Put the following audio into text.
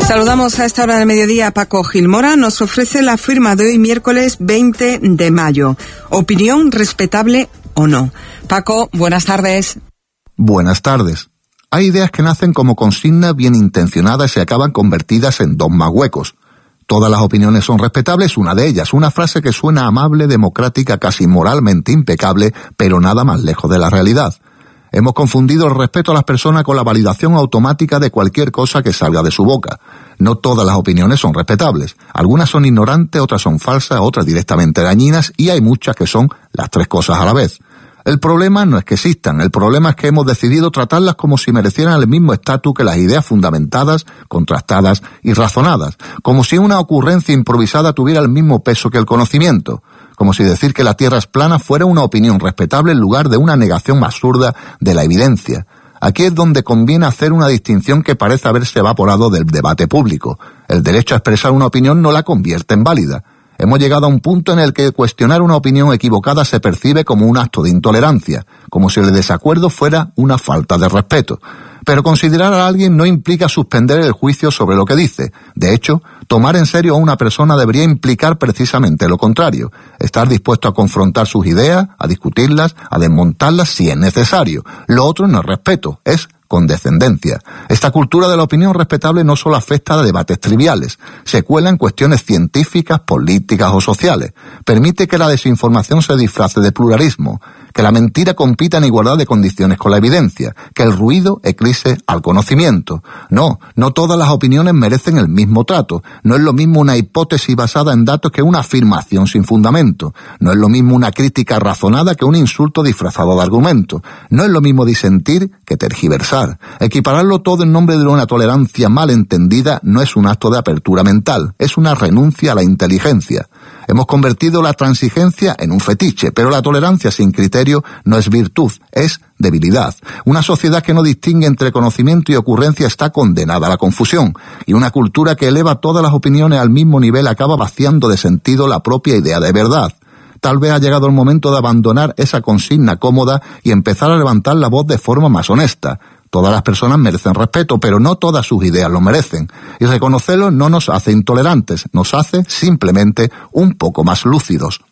Saludamos a esta hora del mediodía a Paco Gilmora. Nos ofrece la firma de hoy, miércoles 20 de mayo. ¿Opinión respetable o no? Paco, buenas tardes. Buenas tardes. Hay ideas que nacen como consignas bien intencionadas y acaban convertidas en dogmas huecos. Todas las opiniones son respetables, una de ellas, una frase que suena amable, democrática, casi moralmente impecable, pero nada más lejos de la realidad. Hemos confundido el respeto a las personas con la validación automática de cualquier cosa que salga de su boca. No todas las opiniones son respetables. Algunas son ignorantes, otras son falsas, otras directamente dañinas y hay muchas que son las tres cosas a la vez. El problema no es que existan, el problema es que hemos decidido tratarlas como si merecieran el mismo estatus que las ideas fundamentadas, contrastadas y razonadas, como si una ocurrencia improvisada tuviera el mismo peso que el conocimiento, como si decir que la Tierra es plana fuera una opinión respetable en lugar de una negación absurda de la evidencia. Aquí es donde conviene hacer una distinción que parece haberse evaporado del debate público. El derecho a expresar una opinión no la convierte en válida. Hemos llegado a un punto en el que cuestionar una opinión equivocada se percibe como un acto de intolerancia, como si el desacuerdo fuera una falta de respeto. Pero considerar a alguien no implica suspender el juicio sobre lo que dice. De hecho, tomar en serio a una persona debería implicar precisamente lo contrario, estar dispuesto a confrontar sus ideas, a discutirlas, a desmontarlas si es necesario. Lo otro no es respeto, es condescendencia. Esta cultura de la opinión respetable no solo afecta a debates triviales, se cuela en cuestiones científicas, políticas o sociales. Permite que la desinformación se disfrace de pluralismo, que la mentira compita en igualdad de condiciones con la evidencia, que el ruido eclipse al conocimiento. No todas las opiniones merecen el mismo trato. No es lo mismo una hipótesis basada en datos que una afirmación sin fundamento. No es lo mismo una crítica razonada que un insulto disfrazado de argumento. No es lo mismo disentir que tergiversar. Equipararlo todo en nombre de una tolerancia mal entendida no es un acto de apertura mental, es una renuncia a la inteligencia. Hemos convertido la transigencia en un fetiche, pero la tolerancia sin criterio no es virtud, es debilidad. Una sociedad que no distingue entre conocimiento y ocurrencia está condenada a la confusión, y una cultura que eleva todas las opiniones al mismo nivel acaba vaciando de sentido la propia idea de verdad. Tal vez ha llegado el momento de abandonar esa consigna cómoda y empezar a levantar la voz de forma más honesta. Todas las personas merecen respeto, pero no todas sus ideas lo merecen. Y reconocerlo no nos hace intolerantes, nos hace simplemente un poco más lúcidos.